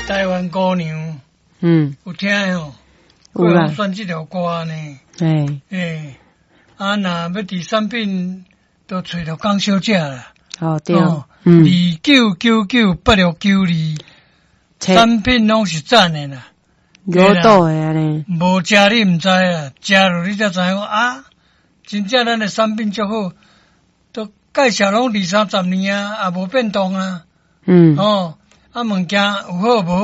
台湾姑娘，有听哦，有啦，选这条歌呢。若要伫产品都找到江小姐啦。 哦，对 29998692，产品拢是赞的啦。 有倒的安尼， 无食你毋知啦，食了你才知影啊，真正咱的产品足好，都介绍拢20-30年啊，也无变动啊。物件有好无？